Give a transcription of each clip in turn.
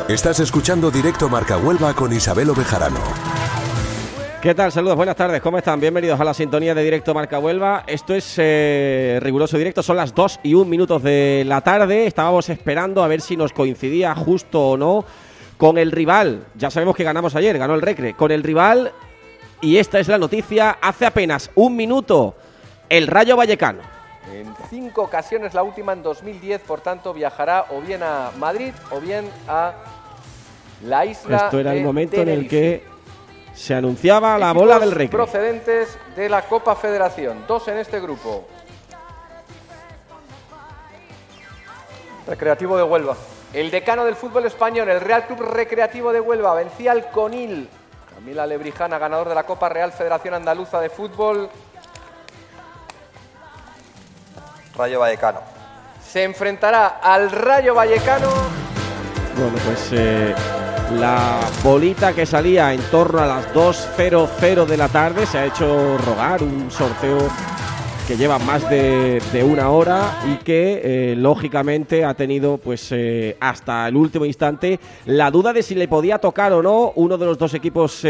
Estás escuchando Directo Marca Huelva con Isabel Ovejarano. ¿Qué tal? Saludos, buenas tardes, ¿cómo están? Bienvenidos a la sintonía de Directo Marca Huelva. Esto es riguroso directo, son las 2:01 de la tarde. Estábamos esperando a ver si nos coincidía justo o no con el rival. Ya sabemos que ganamos ayer, ganó el Recre. Con el rival, y esta es la noticia, hace apenas un minuto, el Rayo Vallecano. En 5 ocasiones, la última en 2010, por tanto viajará o bien a Madrid o bien a la isla. Esto era el momento en el Tenerife. que se anunciaba la Equipos bola del Recre. procedentes de la Copa Federación, 2 en este grupo. Recreativo de Huelva. El decano del fútbol español, el Real Club Recreativo de Huelva, vencía al Conil. Camila Lebrijana, ganador de la Copa Real Federación Andaluza de Fútbol. Rayo Vallecano. Se enfrentará al Rayo Vallecano. Bueno, pues la bolita que salía en torno a las 2:00 de la tarde se ha hecho rogar, un sorteo que lleva más de una hora y que lógicamente ha tenido pues hasta el último instante la duda de si le podía tocar o no uno de los dos equipos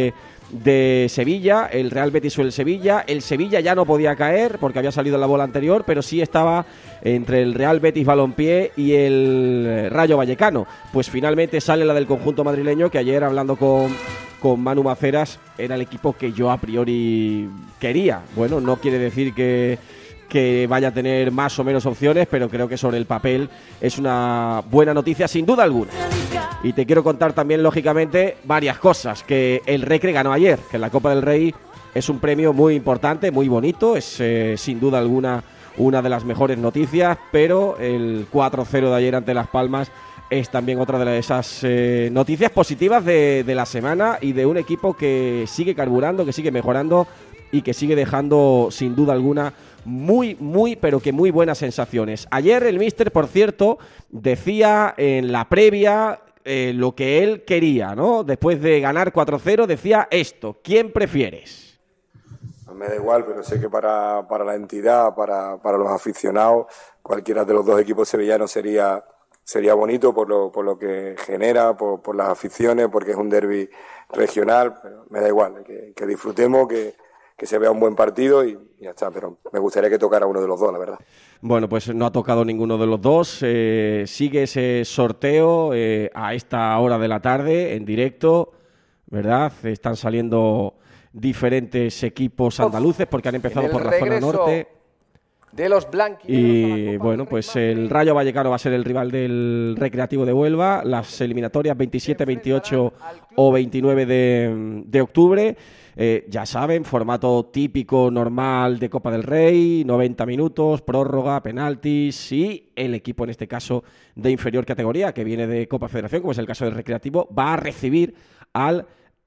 de Sevilla, el Real Betis o el Sevilla. El Sevilla ya no podía caer porque había salido la bola anterior, pero sí estaba entre el Real Betis Balompié y el Rayo Vallecano. Pues finalmente sale la del conjunto madrileño, que ayer, hablando con Manu Maceras, era el equipo que yo a priori quería. Bueno, no quiere decir que vaya a tener más o menos opciones, pero creo que sobre el papel es una buena noticia sin duda alguna. Y te quiero contar también, lógicamente, varias cosas. Que el Recre ganó ayer, que la Copa del Rey es un premio muy importante, muy bonito, es sin duda alguna una de las mejores noticias, pero el 4-0 de ayer ante Las Palmas es también otra de esas noticias positivas de la semana y de un equipo que sigue carburando, que sigue mejorando y que sigue dejando sin duda alguna pero que muy buenas sensaciones. Ayer el míster, por cierto, decía en la previa lo que él quería, ¿no? Después de ganar 4-0 decía esto: ¿quién prefieres? Me da igual, pero sé que para la entidad, para los aficionados, cualquiera de los dos equipos sevillanos sería bonito por lo que genera, por las aficiones, porque es un derbi regional. Pero me da igual, que disfrutemos, que se vea un buen partido y ya está, pero me gustaría que tocara uno de los dos, la verdad. Bueno, pues no ha tocado ninguno de los dos. Sigue ese sorteo a esta hora de la tarde, en directo, ¿verdad? Están saliendo diferentes equipos andaluces porque han empezado por la zona norte. De los blanquineros. Y bueno, pues el Rayo Vallecano va a ser el rival del Recreativo de Huelva. Las eliminatorias 27, 28 o 29 de octubre. Ya saben, formato típico, normal de Copa del Rey, 90 minutos, prórroga, penaltis, y el equipo, en este caso, de inferior categoría, que viene de Copa Federación, como es el caso del Recreativo, va a recibir al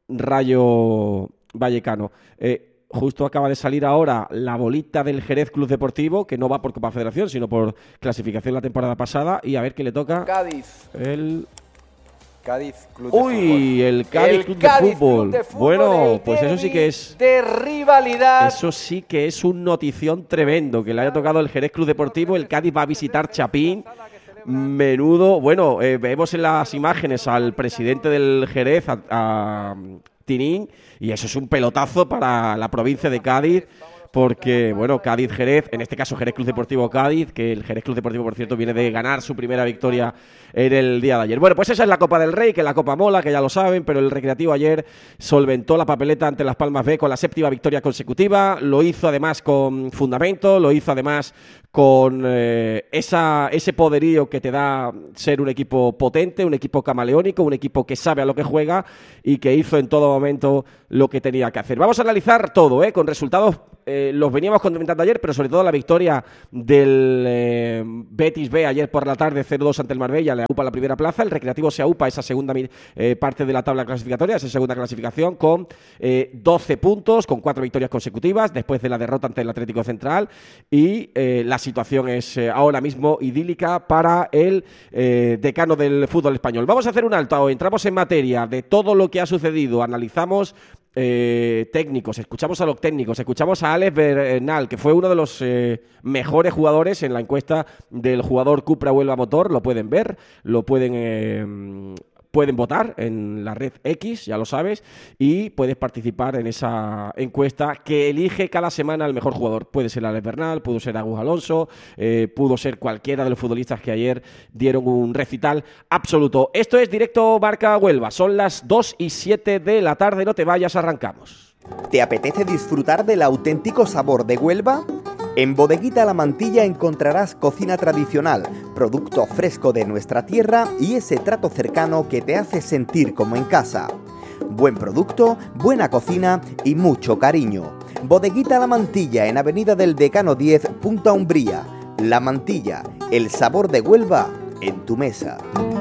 Rayo Vallecano. Justo acaba de salir ahora la bolita del Jerez Club Deportivo, que no va por Copa Federación, sino por clasificación la temporada pasada, y a ver qué le toca. Cádiz. Cádiz Club de Fútbol. El Cádiz Club de Fútbol. Bueno, pues eso sí que es de rivalidad. Eso sí que es un notición tremendo, que le haya tocado el Jerez Club Deportivo. El Cádiz va a visitar Chapín. Menudo. Bueno, vemos en las imágenes al presidente del Jerez, a Tinín, y eso es un pelotazo para la provincia de Cádiz. Porque, bueno, Cádiz-Jerez, en este caso Jerez Club Deportivo Cádiz, que el Jerez Club Deportivo, por cierto, viene de ganar su primera victoria en el día de ayer. Bueno, pues esa es la Copa del Rey, que la Copa mola, que ya lo saben, pero el Recreativo ayer solventó la papeleta ante Las Palmas B con la 7ª victoria consecutiva. Lo hizo además con fundamento, lo hizo además con ese poderío que te da ser un equipo potente, un equipo camaleónico, un equipo que sabe a lo que juega y que hizo en todo momento lo que tenía que hacer. Vamos a analizar todo, con resultados. Los veníamos comentando ayer, pero sobre todo la victoria del Betis B ayer por la tarde, 0-2 ante el Marbella, le aupa la primera plaza. El Recreativo se aupa esa segunda parte de la tabla clasificatoria, esa segunda clasificación, con 12 puntos, con 4 victorias consecutivas, después de la derrota ante el Atlético Central. Y la situación es ahora mismo idílica para el decano del fútbol español. Vamos a hacer un alto, entramos en materia de todo lo que ha sucedido, analizamos técnicos, escuchamos a los técnicos, escuchamos a Alex Bernal, que fue uno de los mejores jugadores en la encuesta del jugador Cupra Huelva Motor. Lo pueden ver, lo pueden pueden votar en la red X, ya lo sabes, y puedes participar en esa encuesta que elige cada semana al mejor jugador. Puede ser Alex Bernal, pudo ser Agus Alonso, pudo ser cualquiera de los futbolistas que ayer dieron un recital absoluto. Esto es Directo Marca Huelva, son las 2:07 de la tarde, no te vayas, arrancamos. ¿Te apetece disfrutar del auténtico sabor de Huelva? En Bodeguita La Mantilla encontrarás cocina tradicional, producto fresco de nuestra tierra y ese trato cercano que te hace sentir como en casa. Buen producto, buena cocina y mucho cariño. Bodeguita La Mantilla en Avenida del Decano 10, Punta Umbría. La Mantilla, el sabor de Huelva en tu mesa.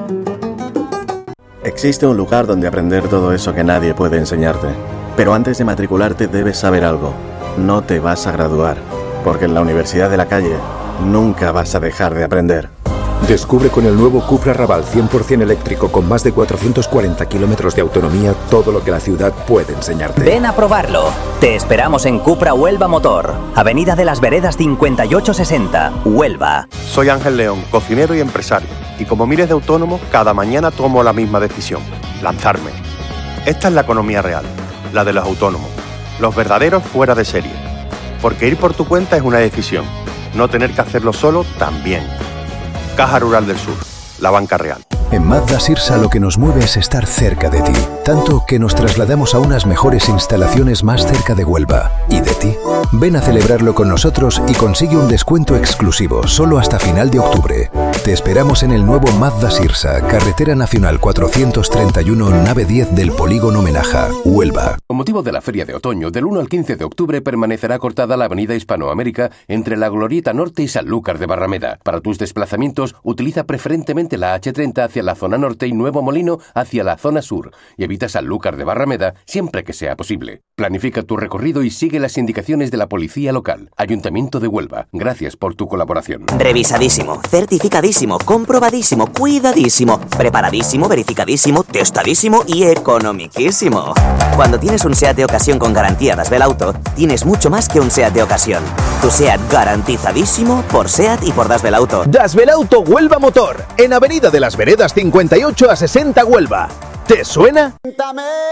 Existe un lugar donde aprender todo eso que nadie puede enseñarte. Pero antes de matricularte debes saber algo. No te vas a graduar, porque en la Universidad de la Calle nunca vas a dejar de aprender. Descubre con el nuevo Cupra Raval 100% eléctrico con más de 440 kilómetros de autonomía todo lo que la ciudad puede enseñarte. Ven a probarlo. Te esperamos en Cupra Huelva Motor, Avenida de las Veredas 5860, Huelva. Soy Ángel León, cocinero y empresario. Y como miles de autónomos, cada mañana tomo la misma decisión: lanzarme. Esta es la economía real, la de los autónomos, los verdaderos fuera de serie. Porque ir por tu cuenta es una decisión, no tener que hacerlo solo también. Caja Rural del Sur, la banca real. En Mazda Sirsa lo que nos mueve es estar cerca de ti, tanto que nos trasladamos a unas mejores instalaciones más cerca de Huelva. ¿Y de ti? Ven a celebrarlo con nosotros y consigue un descuento exclusivo solo hasta final de octubre. Te esperamos en el nuevo Mazda Sirsa, Carretera Nacional 431, nave 10 del Polígono Menaja, Huelva. Con motivo de la Feria de Otoño, del 1 al 15 de octubre permanecerá cortada la avenida Hispanoamérica entre la Glorieta Norte y Sanlúcar de Barrameda. Para tus desplazamientos, utiliza preferentemente la H30 hacia la zona norte y Nuevo Molino hacia la zona sur, y evita Sanlúcar de Barrameda siempre que sea posible. Planifica tu recorrido y sigue las indicaciones de la policía local. Ayuntamiento de Huelva, gracias por tu colaboración. Revisadísimo, certificadísimo, comprobadísimo, cuidadísimo, preparadísimo, verificadísimo, testadísimo y economiquísimo. Cuando tienes un SEAT de ocasión con garantía Das Auto, tienes mucho más que un SEAT de ocasión. Tu SEAT garantizadísimo por SEAT y por Das Auto. Das Auto Huelva Motor, en Avenida de las Veredas 58 a 60 Huelva. ¿Te suena?